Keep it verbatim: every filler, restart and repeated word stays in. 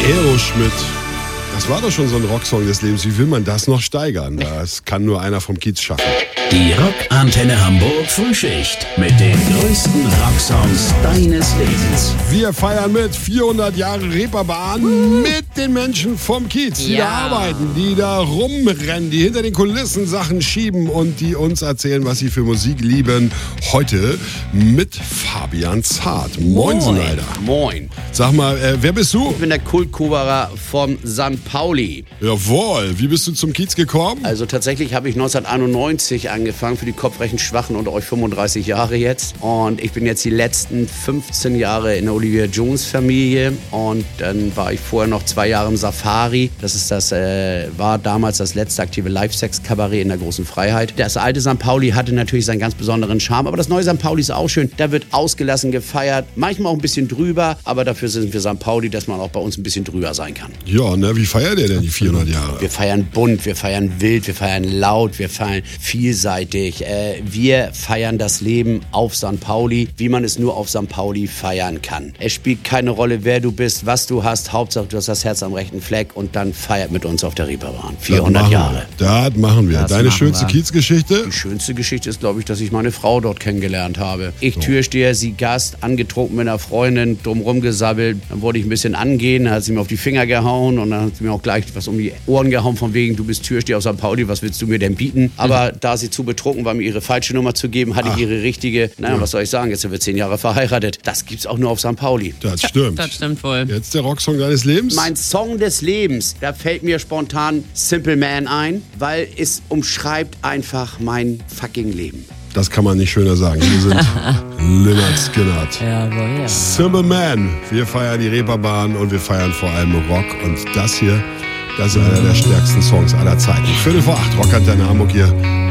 Aeroschmidt. Das war doch schon so ein Rocksong des Lebens. Wie will man das noch steigern? Das kann nur einer vom Kiez schaffen. Die Rockantenne Hamburg Frühschicht mit den größten Rocksongs deines Lebens. Wir feiern mit vierhundert Jahre Reeperbahn mit den Menschen vom Kiez, die Ja. da arbeiten, die da rumrennen, die hinter den Kulissen Sachen schieben und die uns erzählen, was sie für Musik lieben. Heute mit Fabian Zart. Moinsen, Alter. Moin. Sag mal, äh, wer bist du? Ich bin der Kultkoberer vom Sankt Pauli. Jawohl. Wie bist du zum Kiez gekommen? Also tatsächlich habe ich neunzehnhunderteinundneunzig angefangen für die kopfrechen Schwachen und euch fünfunddreißig Jahre jetzt. Und ich bin jetzt die letzten fünfzehn Jahre in der Olivia Jones Familie. Und dann war ich vorher noch zwei Jahre im Safari. Das ist das, äh, war damals das letzte aktive Live-Sex-Kabarett in der großen Freiheit. Das alte Sankt Pauli hatte natürlich seinen ganz besonderen Charme. Aber das neue Sankt Pauli ist auch schön. Da wird ausgelassen gefeiert. Manchmal auch ein bisschen drüber. Aber dafür sind wir Sankt Pauli, dass man auch bei uns ein bisschen drüber sein kann. Ja, ne, wie feiert ihr denn die vierhundert Jahre? Wir feiern bunt, wir feiern wild, wir feiern laut, wir feiern vielseitig. Äh, wir feiern das Leben auf Sankt Pauli, wie man es nur auf Sankt Pauli feiern kann. Es spielt keine Rolle, wer du bist, was du hast. Hauptsache, du hast das Herz am rechten Fleck und dann feiert mit uns auf der Reeperbahn. vierhundert Jahre. Das machen wir. Das Deine machen schönste wir. Kiezgeschichte? Die schönste Geschichte ist, glaube ich, dass ich meine Frau dort kennengelernt habe. Ich Türsteher, sie Gast, angetrunken mit einer Freundin, drumrum gesabbelt. Dann wollte ich ein bisschen angehen, dann hat sie mir auf die Finger gehauen und dann hat sie mir auch gleich was um die Ohren gehauen von wegen, du bist Türsteher aus Sankt Pauli, was willst du mir denn bieten? Aber da sie zu betrunken war, mir ihre falsche Nummer zu geben, hatte ich ihre richtige. Naja, was soll ich sagen, jetzt sind wir zehn Jahre verheiratet. Das gibt's auch nur auf Sankt Pauli. Das stimmt. Das stimmt wohl. Jetzt der Rocksong deines Lebens? Mein Song des Lebens, da fällt mir spontan Simple Man ein, weil es umschreibt einfach mein fucking Leben. Das kann man nicht schöner sagen. Wir sind Lynyrd Skynyrd. Jawohl, ja. Simple Man. Wir feiern die Reeperbahn und wir feiern vor allem Rock. Und das hier, das ist einer der stärksten Songs aller Zeiten. Viertel vor acht, Rockantenne Hamburg hier